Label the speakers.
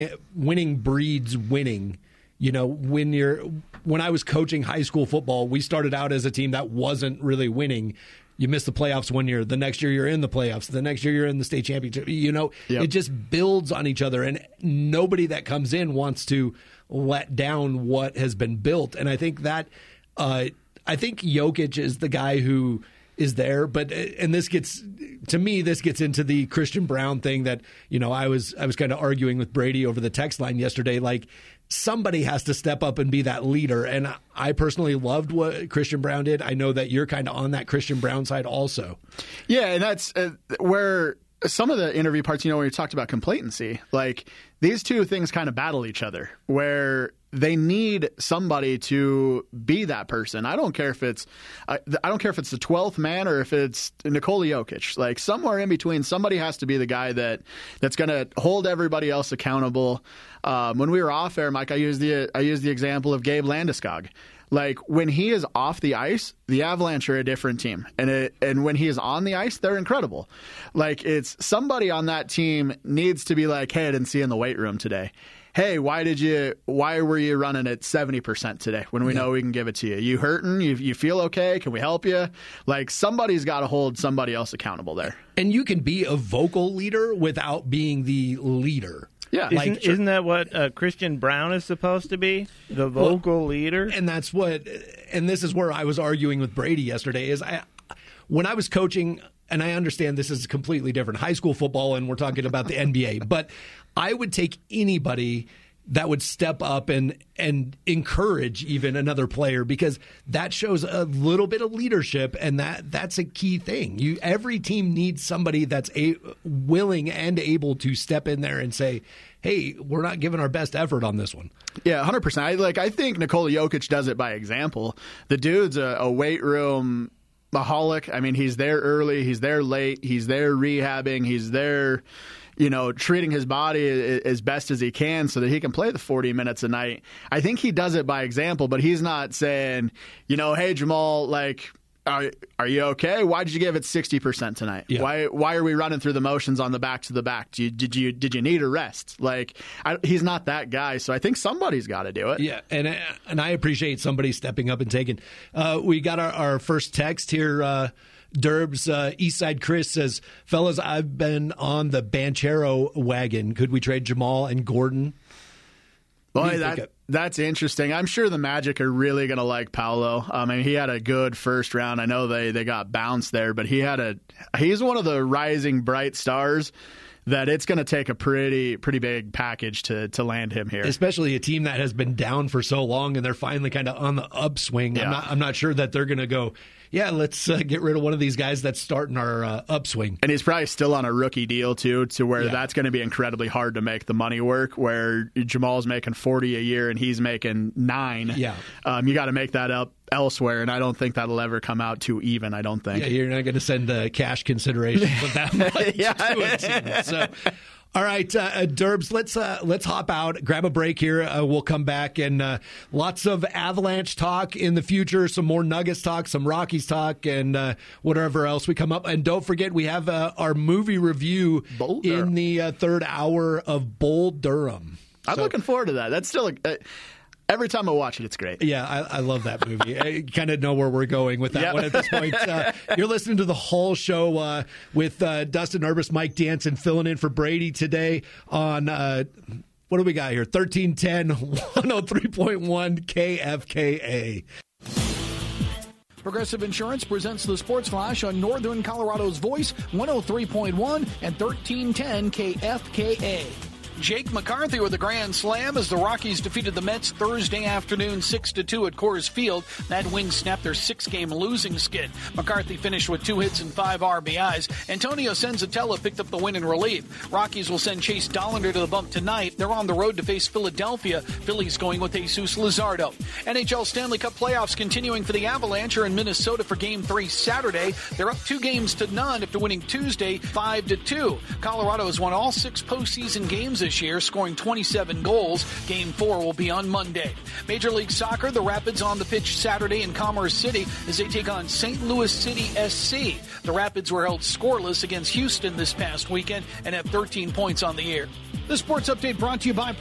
Speaker 1: winning breeds winning. You know, when I was coaching high school football, we started out as a team that wasn't really winning. You miss the playoffs one year. The next year you're in the playoffs. The next year you're in the state championship. You know, It just builds on each other. And nobody that comes in wants to let down what has been built. And I think that I think Jokic is the guy who is there. But and this gets into the Christian Braun thing that, you know, I was kind of arguing with Brady over the text line yesterday. Like, somebody has to step up and be that leader. And I personally loved what Christian Braun did. I know that you're kind of on that Christian Braun side also.
Speaker 2: Yeah, and that's where some of the interview parts, you know, where you talked about complacency, like these two things kind of battle each other, where they need somebody to be that person. I don't care if it's the 12th man or if it's Nikola Jokic. Like, somewhere in between, somebody has to be the guy that's going to hold everybody else accountable. When we were off air, Mike, I used the example of Gabe Landeskog. Like, when he is off the ice, the Avalanche are a different team. And when he is on the ice, they're incredible. Like, it's somebody on that team needs to be like, hey, I didn't see you in the weight room today. Hey, why were you running at 70% today when we know we can give it to you? You hurting? You feel okay? Can we help you? Like, somebody's got to hold somebody else accountable there.
Speaker 1: And you can be a vocal leader without being the leader.
Speaker 2: Yeah,
Speaker 3: isn't that what Christian Braun is supposed to be? The vocal leader?
Speaker 1: And that's what, and this is where I was arguing with Brady yesterday, is when I was coaching, and I understand this is completely different, high school football, and we're talking about the NBA, but I would take anybody that would step up and encourage even another player, because that shows a little bit of leadership, and that's a key thing. Every team needs somebody that's willing and able to step in there and say, hey, we're not giving our best effort on this one.
Speaker 2: Yeah, 100%. I think Nikola Jokic does it by example. The dude's a weight room maholic. I mean, he's there early, he's there late, he's there rehabbing, he's there, you know, treating his body as best as he can so that he can play the 40 minutes a night. I think he does it by example, but he's not saying, you know, hey, Jamal, like, are you okay? Why did you give it 60% tonight? Yeah. Why are we running through the motions on the back to the back? Did you need a rest? Like, he's not that guy, so I think somebody's got to do it.
Speaker 1: Yeah, and I appreciate somebody stepping up and taking. We got our first text here. Derbs, Eastside Chris says, fellas, I've been on the Banchero wagon. Could we trade Jamal and Gordon?
Speaker 2: Boy, that's interesting. I'm sure the Magic are really going to like Paolo. I mean, he had a good first round. I know they got bounced there, but he's one of the rising bright stars that it's going to take a pretty big package to land him here.
Speaker 1: Especially a team that has been down for so long and they're finally kind of on the upswing. Yeah. I'm not sure that they're going to go, yeah, let's get rid of one of these guys that's starting our upswing.
Speaker 2: And he's probably still on a rookie deal, too, to where that's going to be incredibly hard to make the money work, where Jamal's making $40 a year and he's making $9. Yeah. You got to make that up elsewhere, and I don't think that'll ever come out too even, I don't think.
Speaker 1: Yeah, you're not going to send cash consideration with that much to a team. So, all right, Derbs, let's hop out, grab a break here. We'll come back, and lots of Avalanche talk in the future, some more Nuggets talk, some Rockies talk, and whatever else we come up. And don't forget, we have our movie review in the third hour of Bull Durham.
Speaker 2: I'm looking forward to that. That's still every time I watch it, it's great.
Speaker 1: Yeah, I love that movie. I kind of know where we're going with that one at this point. You're listening to The Hull Show with Dustin Urbis, Mike Danson, filling in for Brady today on, what do we got here? 1310, 103.1 KFKA.
Speaker 4: Progressive Insurance presents the Sports Flash on Northern Colorado's Voice, 103.1 and 1310 KFKA. Jake McCarthy with a grand slam as the Rockies defeated the Mets Thursday afternoon 6-2 at Coors Field. That win snapped their 6-game losing skid. McCarthy finished with 2 hits and 5 RBIs. Antonio Senzatella picked up the win in relief. Rockies will send Chase Dollander to the bump tonight. They're on the road to face Philadelphia. Phillies going with Jesus Luzardo. NHL Stanley Cup playoffs continuing for the Avalanche are in Minnesota for Game 3 Saturday. They're up 2-0 after winning Tuesday 5-2. Colorado has won all 6 postseason games this this year, scoring 27 goals. Game 4 will be on Monday. Major League Soccer, the Rapids on the pitch Saturday in Commerce City as they take on St. Louis City SC. The Rapids were held scoreless against Houston this past weekend and have 13 points on the year. The Sports Update brought to you by